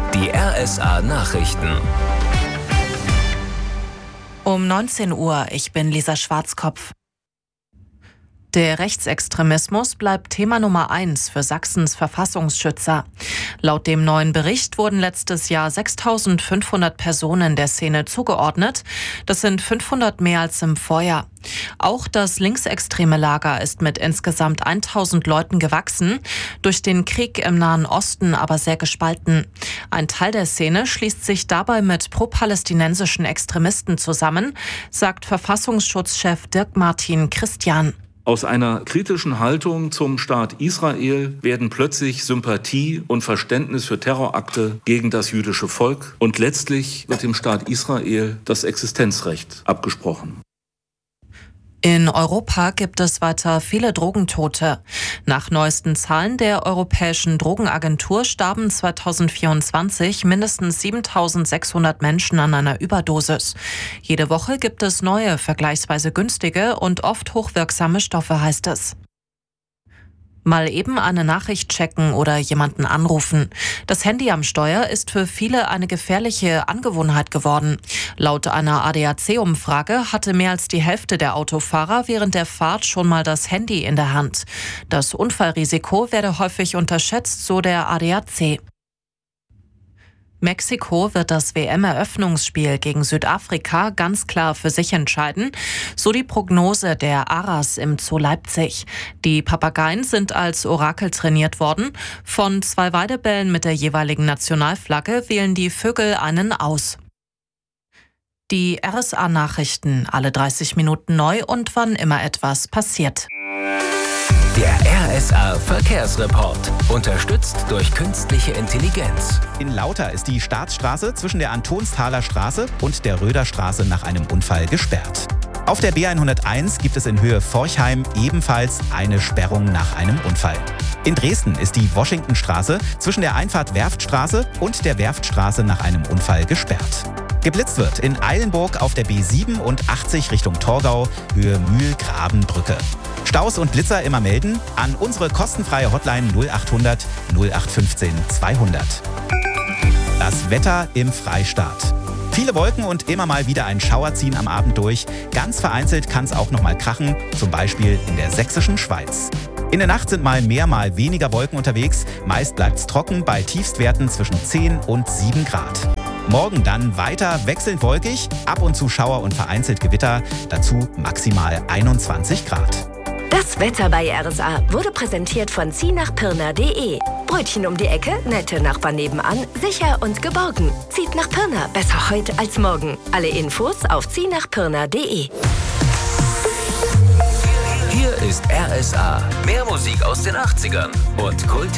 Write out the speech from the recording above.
Die RSA Nachrichten. Um 19 Uhr, ich bin Lisa Schwarzkopf. Der Rechtsextremismus bleibt Thema Nummer 1 für Sachsens Verfassungsschützer. Laut dem neuen Bericht wurden letztes Jahr 6.500 Personen der Szene zugeordnet. Das sind 500 mehr als im Vorjahr. Auch das linksextreme Lager ist mit insgesamt 1.000 Leuten gewachsen, durch den Krieg im Nahen Osten aber sehr gespalten. Ein Teil der Szene schließt sich dabei mit pro-palästinensischen Extremisten zusammen, sagt Verfassungsschutzchef Dirk-Martin Christian. Aus einer kritischen Haltung zum Staat Israel werden plötzlich Sympathie und Verständnis für Terrorakte gegen das jüdische Volk und letztlich wird dem Staat Israel das Existenzrecht abgesprochen. In Europa gibt es weiter viele Drogentote. Nach neuesten Zahlen der Europäischen Drogenagentur starben 2024 mindestens 7.600 Menschen an einer Überdosis. Jede Woche gibt es neue, vergleichsweise günstige und oft hochwirksame Stoffe, heißt es. Mal eben eine Nachricht checken oder jemanden anrufen. Das Handy am Steuer ist für viele eine gefährliche Angewohnheit geworden. Laut einer ADAC-Umfrage hatte mehr als die Hälfte der Autofahrer während der Fahrt schon mal das Handy in der Hand. Das Unfallrisiko werde häufig unterschätzt, so der ADAC. Mexiko wird das WM-Eröffnungsspiel gegen Südafrika ganz klar für sich entscheiden, so die Prognose der Aras im Zoo Leipzig. Die Papageien sind als Orakel trainiert worden. Von 2 Weidebällen mit der jeweiligen Nationalflagge wählen die Vögel einen aus. Die RSA-Nachrichten, alle 30 Minuten neu und wann immer etwas passiert. Der RSA Verkehrsreport. Unterstützt durch künstliche Intelligenz. In Lauter ist die Staatsstraße zwischen der Antonsthaler Straße und der Röderstraße nach einem Unfall gesperrt. Auf der B101 gibt es in Höhe Forchheim ebenfalls eine Sperrung nach einem Unfall. In Dresden ist die Washingtonstraße zwischen der Einfahrt Werftstraße und der Werftstraße nach einem Unfall gesperrt. Geblitzt wird in Eilenburg auf der B87 Richtung Torgau, Höhe Mühlgrabenbrücke. Staus und Blitzer immer melden an unsere kostenfreie Hotline 0800 0815 200. Das Wetter im Freistaat. Viele Wolken und immer mal wieder ein Schauer ziehen am Abend durch. Ganz vereinzelt kann es auch noch mal krachen, zum Beispiel in der sächsischen Schweiz. In der Nacht sind mal mehr, mal weniger Wolken unterwegs. Meist bleibt es trocken bei Tiefstwerten zwischen 10 und 7 Grad. Morgen dann weiter wechselnd wolkig, ab und zu Schauer und vereinzelt Gewitter, dazu maximal 21 Grad. Das Wetter bei RSA wurde präsentiert von ziehnachpirna.de. Brötchen um die Ecke, nette Nachbarn nebenan, sicher und geborgen. Zieht nach Pirna, besser heute als morgen. Alle Infos auf ziehnachpirna.de. Hier ist RSA. Mehr Musik aus den 80ern und Kult